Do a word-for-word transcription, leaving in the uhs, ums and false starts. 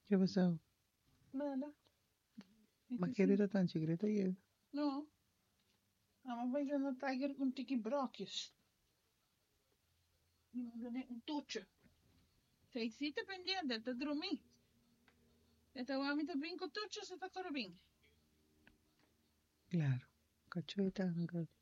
¿Qué ha pasado? Nada. ¿Más que era tan secreto y No. Ama bailando Tiger com tiki-brokjes. Un toetje. Zij ziet er pendiente, te dormir. Esta guamita brinco toetje se está corriendo. Claro, cachueta,